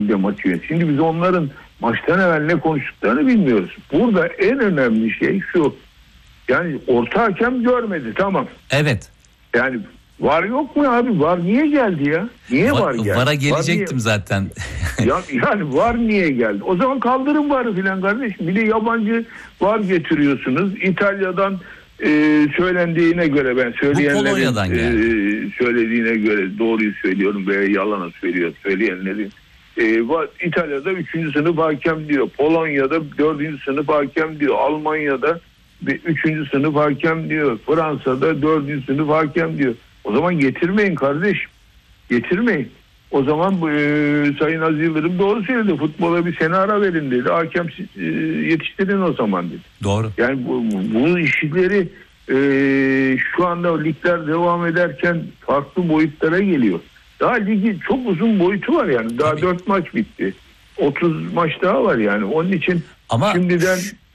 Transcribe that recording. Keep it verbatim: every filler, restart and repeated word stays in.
maçı yönet. Şimdi biz onların maçtan evvel ne konuştuklarını bilmiyoruz. Burada en önemli şey şu. Yani orta hakem görmedi, tamam. Evet. Yani var yok mu abi? Var niye geldi ya? Niye var, var geldi? Vara gelecektim var zaten. ya, yani var niye geldi? O zaman kaldırın varı filan kardeşim. Bir de yabancı var getiriyorsunuz. İtalya'dan e, söylendiğine göre, ben söyleyenlerin e, söylediğine göre doğruyu söylüyorum veya yalanı söylüyor söyleyenlerin. E, var, İtalya'da üçüncü sınıf hakem diyor. Polonya'da dördüncü sınıf hakem diyor. Almanya'da üçüncü sınıf hakem diyor. Fransa'da dördüncü sınıf hakem diyor. O zaman getirmeyin kardeşim. Getirmeyin. O zaman e, Sayın Aziz Yıldırım doğru söyledi. Futbola bir sene ara verin dedi. Hakem e, yetiştirin o zaman dedi. Doğru. Yani bu, bu işleri e, şu anda ligler devam ederken farklı boyutlara geliyor. Daha ligi çok uzun boyutu var yani. Daha dört maç bitti. otuz maç daha var yani. Onun için ama şimdiden